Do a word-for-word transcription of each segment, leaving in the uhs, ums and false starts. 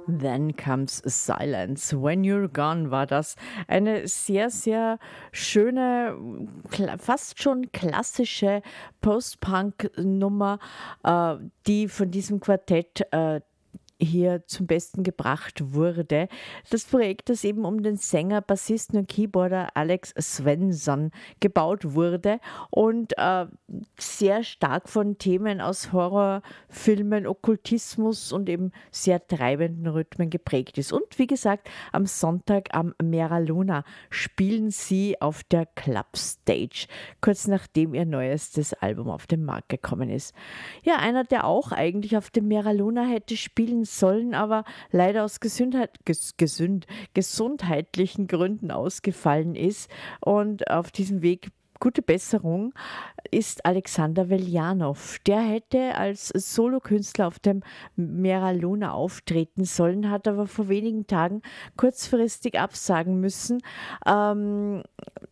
Then Comes Silence. When You're Gone war das. Eine sehr, sehr schöne, kla- fast schon klassische Post-Punk-Nummer, äh, die von diesem Quartett äh, hier zum Besten gebracht wurde. Das Projekt, das eben um den Sänger, Bassisten und Keyboarder Alex Svensson gebaut wurde und äh, sehr stark von Themen aus Horrorfilmen, Okkultismus und eben sehr treibenden Rhythmen geprägt ist. Und wie gesagt, am Sonntag am Mera Luna spielen sie auf der Club Stage, kurz nachdem ihr neuestes Album auf den Markt gekommen ist. Ja, einer, der auch eigentlich auf dem Mera Luna hätte spielen sollen, aber leider aus Gesundheit, ges, gesund, gesundheitlichen Gründen ausgefallen ist. Und auf diesem Weg gute Besserung ist Alexander Veljanov. Der hätte als Solokünstler auf dem Mera Luna auftreten sollen, hat aber vor wenigen Tagen kurzfristig absagen müssen. Ähm,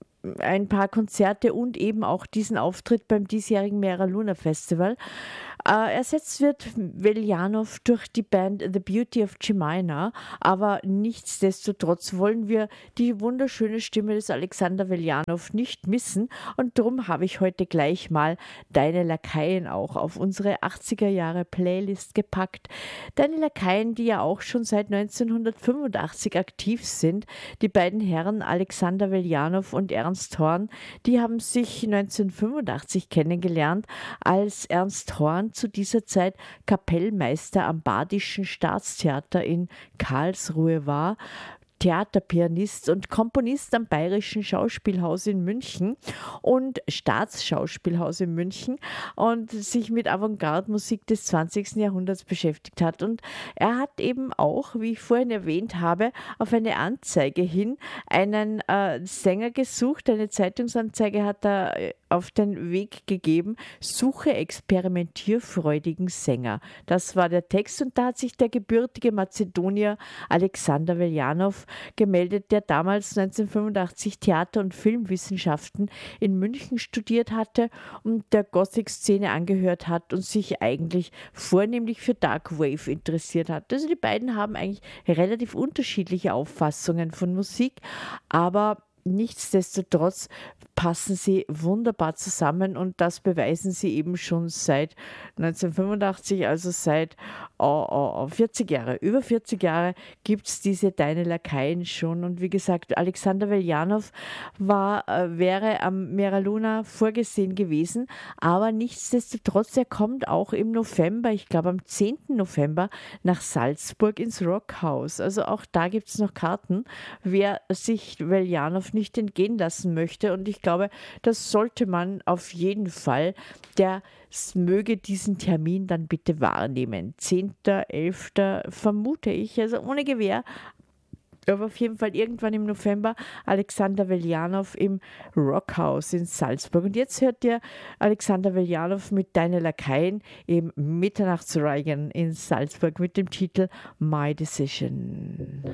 ein paar Konzerte und eben auch diesen Auftritt beim diesjährigen Mera Luna Festival. Äh, ersetzt wird Veljanov durch die Band The Beauty of Jemina, aber nichtsdestotrotz wollen wir die wunderschöne Stimme des Alexander Veljanov nicht missen und darum habe ich heute gleich mal Deine Lakaien auch auf unsere achtziger Jahre Playlist gepackt. Deine Lakaien, die ja auch schon seit neunzehnhundertfünfundachtzig aktiv sind. Die beiden Herren Alexander Veljanov und Ernst Horn, die haben sich neunzehnhundertfünfundachtzig kennengelernt, als Ernst Horn zu dieser Zeit Kapellmeister am Badischen Staatstheater in Karlsruhe war, Theaterpianist und Komponist am Bayerischen Schauspielhaus in München und Staatsschauspielhaus in München und sich mit Avantgarde-Musik des zwanzigsten Jahrhunderts beschäftigt hat. Und er hat eben auch, wie ich vorhin erwähnt habe, auf eine Anzeige hin einen äh, Sänger gesucht. Eine Zeitungsanzeige hat er äh, auf den Weg gegeben, suche experimentierfreudigen Sänger. Das war der Text und da hat sich der gebürtige Mazedonier Alexander Veljanov gemeldet, der damals neunzehnhundertfünfundachtzig Theater- und Filmwissenschaften in München studiert hatte und der Gothic-Szene angehört hat und sich eigentlich vornehmlich für Dark Wave interessiert hat. Also die beiden haben eigentlich relativ unterschiedliche Auffassungen von Musik, aber nichtsdestotrotz passen sie wunderbar zusammen und das beweisen sie eben schon seit neunzehnhundertfünfundachtzig, also seit oh, oh, vierzig Jahre. Über vierzig Jahre gibt es diese Deine Lakaien schon und wie gesagt, Alexander Veljanov war, äh, wäre am Mera Luna vorgesehen gewesen, aber nichtsdestotrotz, er kommt auch im November, ich glaube am zehnten November, nach Salzburg ins Rockhaus. Also auch da gibt es noch Karten, wer sich Veljanov nicht entgehen lassen möchte und ich glaube, das sollte man auf jeden Fall, der möge diesen Termin dann bitte wahrnehmen. zehnten elften vermute ich, also ohne Gewähr, aber auf jeden Fall irgendwann im November Alexander Veljanov im Rockhaus in Salzburg. Und jetzt hört ihr Alexander Veljanov mit Deine Lakaien im Mitternachtsreigen in Salzburg mit dem Titel My Decision.